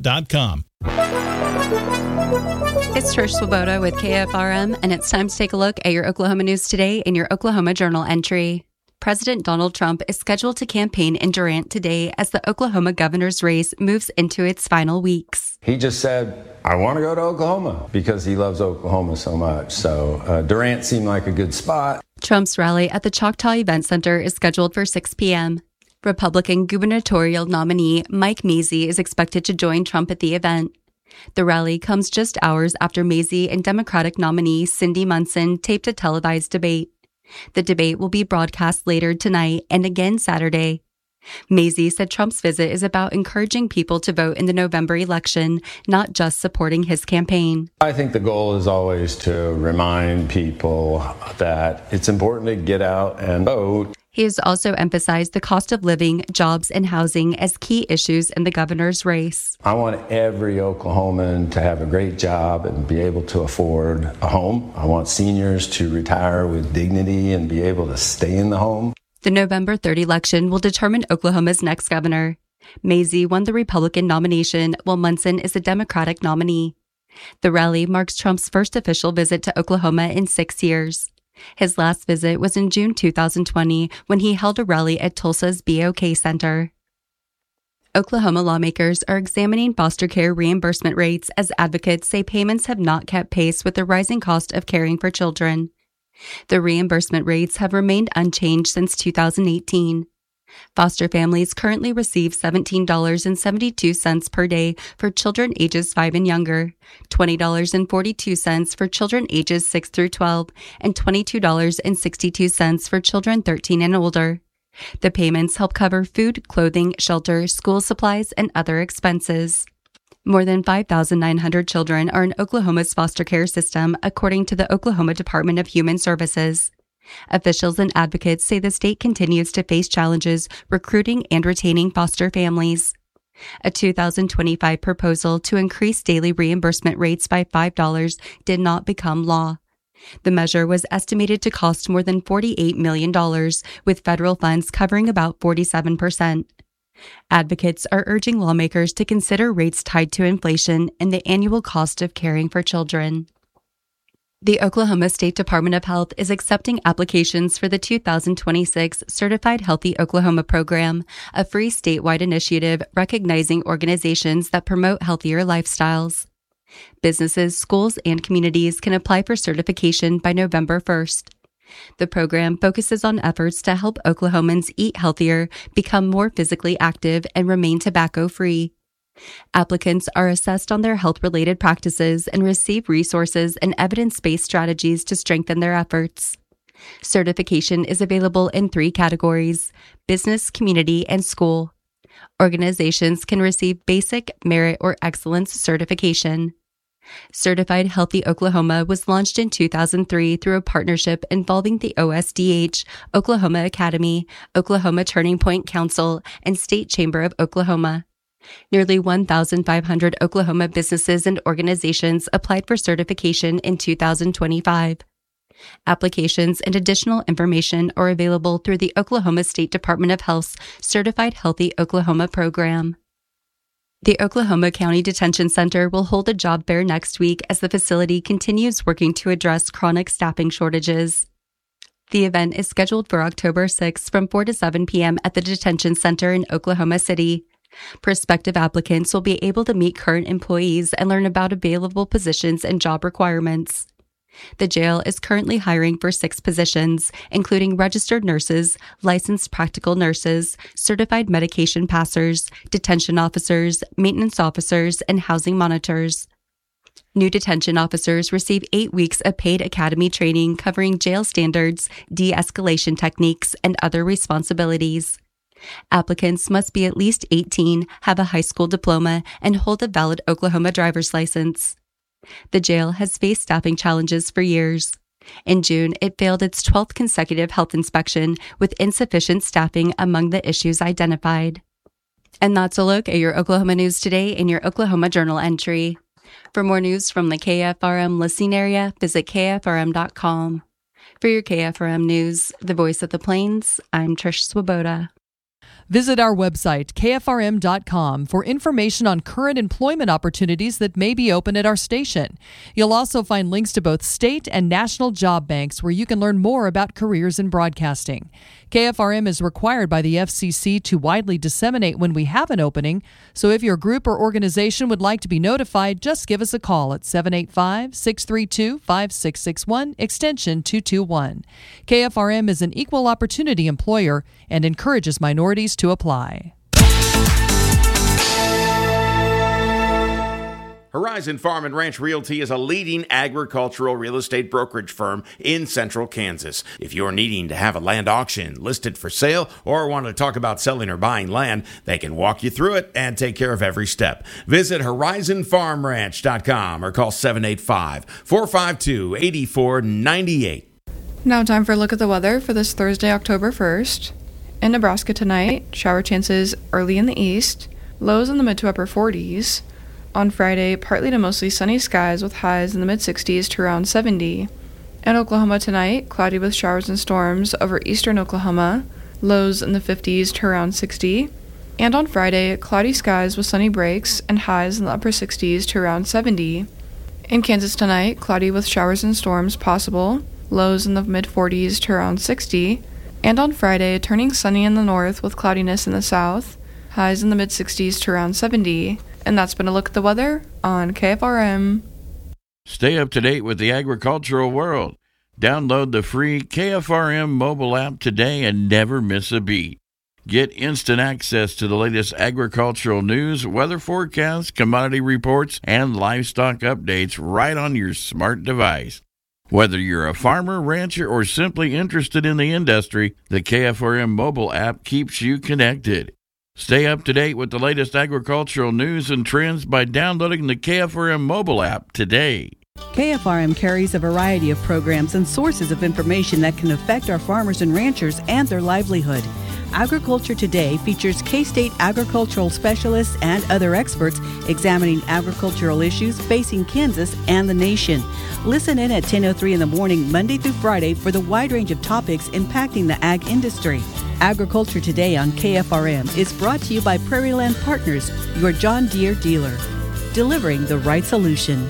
It's Trish Swoboda with KFRM, and it's time to take a look at your Oklahoma news today in your Oklahoma Journal entry. President Donald Trump is scheduled to campaign in Durant today as the Oklahoma governor's race moves into its final weeks. He just said, I want to go to Oklahoma because he loves Oklahoma so much. So Durant seemed like a good spot. Trump's rally at the Choctaw Event Center is scheduled for 6 p.m. Republican gubernatorial nominee Mike Mazzei is expected to join Trump at the event. The rally comes just hours after Mazie and Democratic nominee Cindy Munson taped a televised debate. The debate will be broadcast later tonight and again Saturday. Mazie said Trump's visit is about encouraging people to vote in the November election, not just supporting his campaign. I think the goal is always to remind people that it's important to get out and vote. He has also emphasized the cost of living, jobs, and housing as key issues in the governor's race. I want every Oklahoman to have a great job and be able to afford a home. I want seniors to retire with dignity and be able to stay in the home. The November 3rd election will determine Oklahoma's next governor. Mazie won the Republican nomination, while Munson is the Democratic nominee. The rally marks Trump's first official visit to Oklahoma in 6 years. His last visit was in June 2020 when he held a rally at Tulsa's BOK Center. Oklahoma lawmakers are examining foster care reimbursement rates as advocates say payments have not kept pace with the rising cost of caring for children. The reimbursement rates have remained unchanged since 2018. Foster families currently receive $17.72 per day for children ages 5 and younger, $20.42 for children ages 6 through 12, and $22.62 for children 13 and older. The payments help cover food, clothing, shelter, school supplies, and other expenses. More than 5,900 children are in Oklahoma's foster care system, according to the Oklahoma Department of Human Services. Officials and advocates say the state continues to face challenges recruiting and retaining foster families. A 2025 proposal to increase daily reimbursement rates by $5 did not become law. The measure was estimated to cost more than $48 million, with federal funds covering about 47%. Advocates are urging lawmakers to consider rates tied to inflation and the annual cost of caring for children. The Oklahoma State Department of Health is accepting applications for the 2026 Certified Healthy Oklahoma program, a free statewide initiative recognizing organizations that promote healthier lifestyles. Businesses, schools, and communities can apply for certification by November 1st. The program focuses on efforts to help Oklahomans eat healthier, become more physically active, and remain tobacco-free. Applicants are assessed on their health-related practices and receive resources and evidence-based strategies to strengthen their efforts. Certification is available in 3 categories: business, community, and school. Organizations can receive basic, merit, or excellence certification. Certified Healthy Oklahoma was launched in 2003 through a partnership involving the OSDH, Oklahoma Academy, Oklahoma Turning Point Council, and State Chamber of Oklahoma. Nearly 1,500 Oklahoma businesses and organizations applied for certification in 2025. Applications and additional information are available through the Oklahoma State Department of Health's Certified Healthy Oklahoma program. The Oklahoma County Detention Center will hold a job fair next week as the facility continues working to address chronic staffing shortages. The event is scheduled for October 6 from 4 to 7 p.m. at the Detention Center in Oklahoma City. Prospective applicants will be able to meet current employees and learn about available positions and job requirements. The jail is currently hiring for 6 positions, including registered nurses, licensed practical nurses, certified medication passers, detention officers, maintenance officers, and housing monitors. New detention officers receive 8 weeks of paid academy training covering jail standards, de-escalation techniques, and other responsibilities. Applicants must be at least 18, have a high school diploma, and hold a valid Oklahoma driver's license. The jail has faced staffing challenges for years. In June, it failed its 12th consecutive health inspection, with insufficient staffing among the issues identified. And that's a look at your Oklahoma news today in your Oklahoma Journal entry. For more news from the KFRM listening area, visit KFRM.com. For your KFRM news, the voice of the Plains, I'm Trish Swoboda. Visit our website, kfrm.com, for information on current employment opportunities that may be open at our station. You'll also find links to both state and national job banks where you can learn more about careers in broadcasting. KFRM is required by the FCC to widely disseminate when we have an opening, so if your group or organization would like to be notified, just give us a call at 785-632-5661, extension 221. KFRM is an equal opportunity employer and encourages minorities to apply. Horizon Farm and Ranch Realty is a leading agricultural real estate brokerage firm in central Kansas. If you're needing to have a land auction listed for sale or want to talk about selling or buying land, they can walk you through it and take care of every step. Visit horizonfarmranch.com or call 785-452-8498. Now time for a look at the weather for this Thursday, October 1st. In Nebraska tonight, shower chances early in the east, lows in the mid to upper 40s. On Friday, partly to mostly sunny skies with highs in the mid-60s to around 70. In Oklahoma tonight, cloudy with showers and storms over eastern Oklahoma, lows in the 50s to around 60. And on Friday, cloudy skies with sunny breaks and highs in the upper 60s to around 70. In Kansas tonight, cloudy with showers and storms possible, lows in the mid-40s to around 60. And on Friday, turning sunny in the north with cloudiness in the south, highs in the mid-60s to around 70. And that's been a look at the weather on KFRM. Stay up to date with the agricultural world. Download the free KFRM mobile app today and never miss a beat. Get instant access to the latest agricultural news, weather forecasts, commodity reports, and livestock updates right on your smart device. Whether you're a farmer, rancher, or simply interested in the industry, the KFRM mobile app keeps you connected. Stay up to date with the latest agricultural news and trends by downloading the KFRM mobile app today. KFRM carries a variety of programs and sources of information that can affect our farmers and ranchers and their livelihood. Agriculture Today features K-State agricultural specialists and other experts examining agricultural issues facing Kansas and the nation. Listen in at 10:03 in the morning, Monday through Friday, for the wide range of topics impacting the ag industry. Agriculture Today on KFRM is brought to you by Prairie Land Partners, your John Deere dealer, delivering the right solution.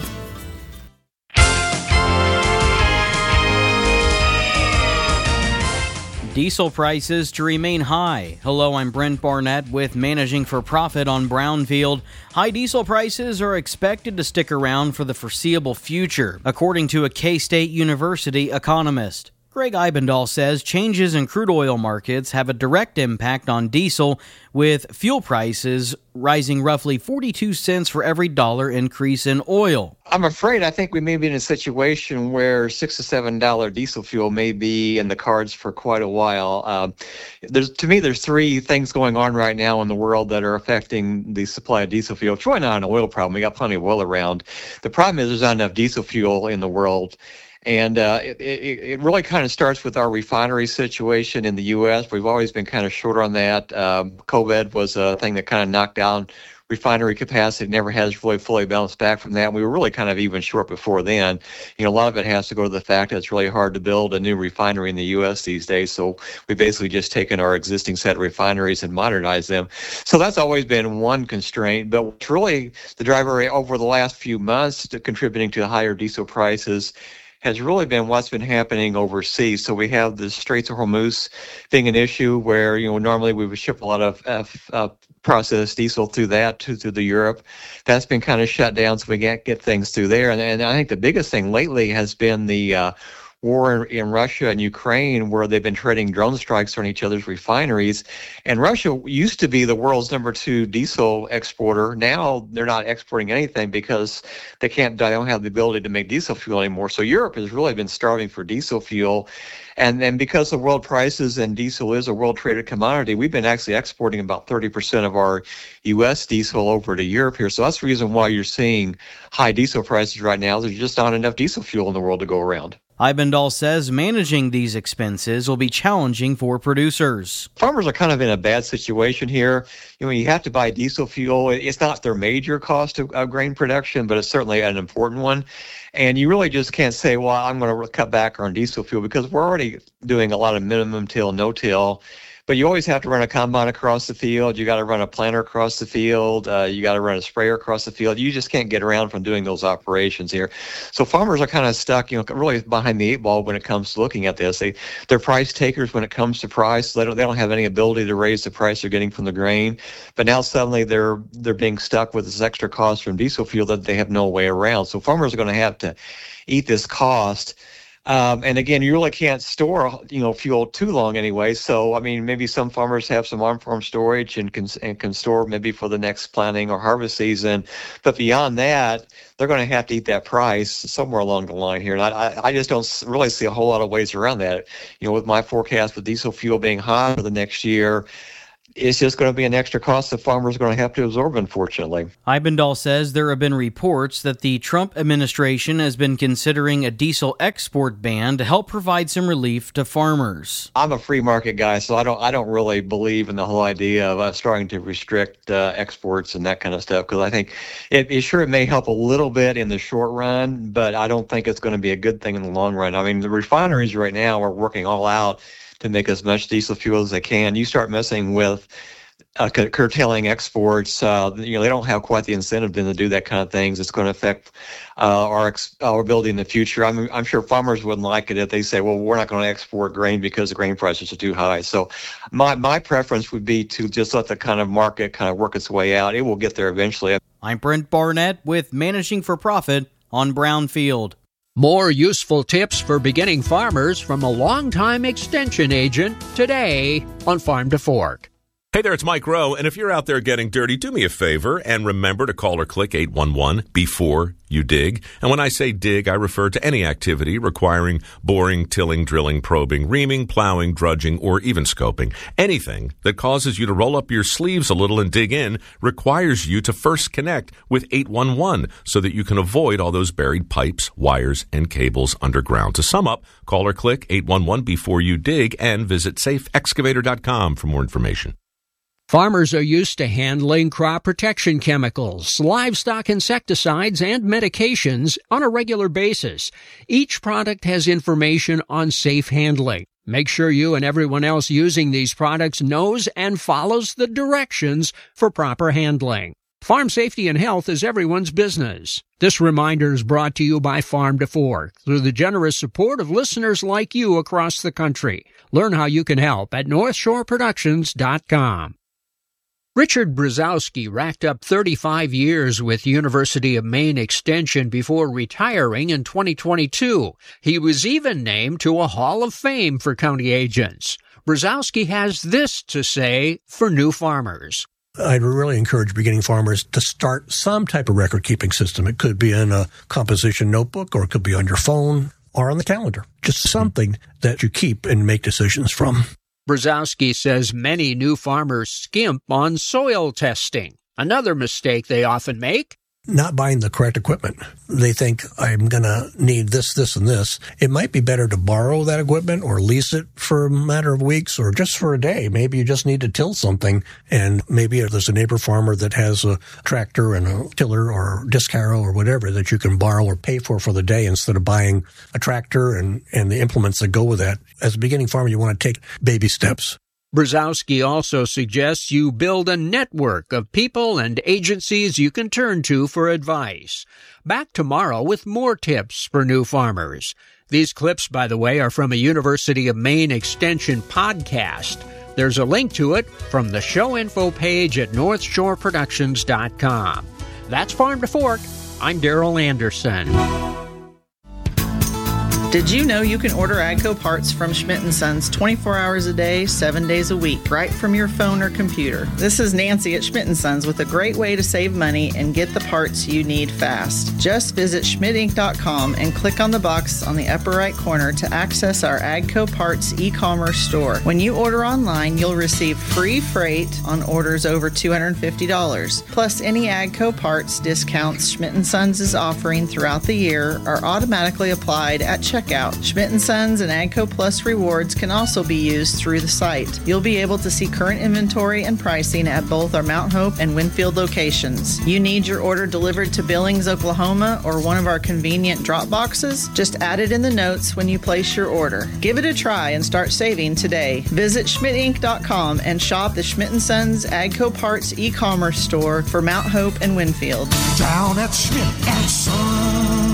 Diesel prices to remain high. Hello, I'm Brent Barnett with Managing for Profit on Brownfield. High diesel prices are expected to stick around for the foreseeable future, according to a K-State University economist. Greg Eibendahl says changes in crude oil markets have a direct impact on diesel, with fuel prices rising roughly 42 cents for every dollar increase in oil. I'm afraid I think we may be in a situation where $6 to $7 diesel fuel may be in the cards for quite a while. There's three things going on right now in the world that are affecting the supply of diesel fuel. It's really not an oil problem. We got plenty of oil around. The problem is there's not enough diesel fuel in the world. And it really kind of starts with our refinery situation in the U.S. We've always been kind of short on that. COVID was a thing that kind of knocked down refinery capacity. It never has really fully bounced back from that. We were really kind of even short before then. You know, a lot of it has to go to the fact that it's really hard to build a new refinery in the U.S. these days. So we've basically just taken our existing set of refineries and modernized them. So that's always been one constraint. But what's really the driver over the last few months to contributing to higher diesel prices has really been what's been happening overseas. So we have the Straits of Hormuz being an issue where, you know, normally we would ship a lot of processed diesel through the Europe. That's been kind of shut down, so we can't get things through there. And I think the biggest thing lately has been the war in Russia and Ukraine, where they've been trading drone strikes on each other's refineries. And Russia used to be the world's #2 diesel exporter. Now they're not exporting anything because they don't have the ability to make diesel fuel anymore. So Europe has really been starving for diesel fuel. And then because of world prices and diesel is a world traded commodity, we've been actually exporting about 30% of our U.S. diesel over to Europe here. So that's the reason why you're seeing high diesel prices right now. There's just not enough diesel fuel in the world to go around. Eibendahl says managing these expenses will be challenging for producers. Farmers are kind of in a bad situation here. You know, you have to buy diesel fuel. It's not their major cost of grain production, but it's certainly an important one. And you really just can't say, well, I'm going to cut back on diesel fuel, because we're already doing a lot of minimum till, no-till. But you always have to run a combine across the field. You got to run a planter across the field. You got to run a sprayer across the field. You just can't get around from doing those operations here. So farmers are kind of stuck, you know, really behind the 8 ball when it comes to looking at this. They're price takers when it comes to price. They don't have any ability to raise the price they're getting from the grain. But now suddenly they're being stuck with this extra cost from diesel fuel that they have no way around. So farmers are going to have to eat this cost. And again, you really can't store, fuel too long anyway. So, I mean, maybe some farmers have some on-farm storage and can store maybe for the next planting or harvest season. But beyond that, they're going to have to eat that price somewhere along the line here. And I just don't really see a whole lot of ways around that. With my forecast with diesel fuel being high for the next year, it's just going to be an extra cost that farmers are going to have to absorb, unfortunately. Eibendahl says there have been reports that the Trump administration has been considering a diesel export ban to help provide some relief to farmers. I'm a free market guy, so I don't really believe in the whole idea of us starting to restrict exports and that kind of stuff, because I think it may help a little bit in the short run, but I don't think it's going to be a good thing in the long run. I mean, the refineries right now are working all out to make as much diesel fuel as they can. You start messing with curtailing exports, they don't have quite the incentive then to do that kind of things. It's going to affect our ability in the future. I'm sure farmers wouldn't like it if they say, well, we're not going to export grain because the grain prices are too high. So my preference would be to just let the kind of market kind of work its way out. It will get there eventually. I'm Brent Barnett with Managing for Profit on Brownfield. More useful tips for beginning farmers from a longtime extension agent today on Farm to Fork. Hey there, it's Mike Rowe, and if you're out there getting dirty, do me a favor and remember to call or click 811 before you dig. And when I say dig, I refer to any activity requiring boring, tilling, drilling, probing, reaming, plowing, drudging, or even scoping. Anything that causes you to roll up your sleeves a little and dig in requires you to first connect with 811 so that you can avoid all those buried pipes, wires, and cables underground. To sum up, call or click 811 before you dig and visit safeexcavator.com for more information. Farmers are used to handling crop protection chemicals, livestock insecticides, and medications on a regular basis. Each product has information on safe handling. Make sure you and everyone else using these products knows and follows the directions for proper handling. Farm safety and health is everyone's business. This reminder is brought to you by Farm to Fork through the generous support of listeners like you across the country. Learn how you can help at NorthshoreProductions.com. Richard Brzezowski racked up 35 years with University of Maine Extension before retiring in 2022. He was even named to a Hall of Fame for county agents. Brzezowski has this to say for new farmers. I'd really encourage beginning farmers to start some type of record-keeping system. It could be in a composition notebook, or it could be on your phone or on the calendar. Just something that you keep and make decisions from. Brzezowski says many new farmers skimp on soil testing. Another mistake they often make: not buying the correct equipment. They think, I'm going to need this, this, and this. It might be better to borrow that equipment or lease it for a matter of weeks or just for a day. Maybe you just need to till something, and maybe there's a neighbor farmer that has a tractor and a tiller or disc harrow or whatever that you can borrow or pay for the day instead of buying a tractor and the implements that go with that. As a beginning farmer, you want to take baby steps. Brzezowski also suggests you build a network of people and agencies you can turn to for advice. Back tomorrow with more tips for new farmers. These clips, by the way, are from a University of Maine Extension podcast. There's a link to it from the show info page at NorthshoreProductions.com. That's Farm to Fork. I'm Daryl Anderson. Did you know you can order AGCO parts from Schmidt & Sons 24 hours a day, 7 days a week, right from your phone or computer? This is Nancy at Schmidt & Sons with a great way to save money and get the parts you need fast. Just visit schmidtinc.com and click on the box on the upper right corner to access our AGCO parts e-commerce store. When you order online, you'll receive free freight on orders over $250. Plus, any AGCO parts discounts Schmidt & Sons is offering throughout the year are automatically applied at checkout. Schmidt & Sons and AGCO Plus rewards can also be used through the site. You'll be able to see current inventory and pricing at both our Mount Hope and Winfield locations. You need your order delivered to Billings, Oklahoma, or one of our convenient drop boxes? Just add it in the notes when you place your order. Give it a try and start saving today. Visit schmidtinc.com and shop the Schmidt & Sons AGCO Parts e-commerce store for Mount Hope and Winfield. Down at Schmidt & Sons.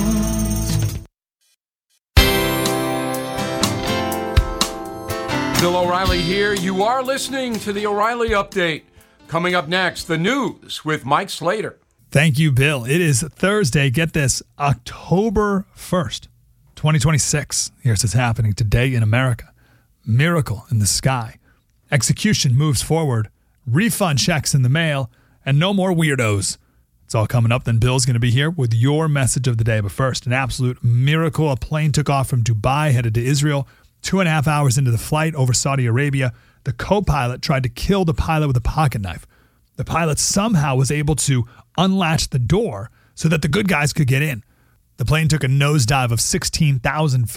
Bill O'Reilly here. You are listening to the O'Reilly Update. Coming up next, the news with Mike Slater. Thank you, Bill. It is Thursday. Get this, October 1st, 2026. Here's what's happening today in America. Miracle in the sky. Execution moves forward. Refund checks in the mail. And no more weirdos. It's all coming up. Then Bill's going to be here with your message of the day. But first, an absolute miracle. A plane took off from Dubai, headed to Israel. 2.5 hours into the flight over Saudi Arabia, the co-pilot tried to kill the pilot with a pocket knife. The pilot somehow was able to unlatch the door so that the good guys could get in. The plane took a nosedive of 16,000 feet.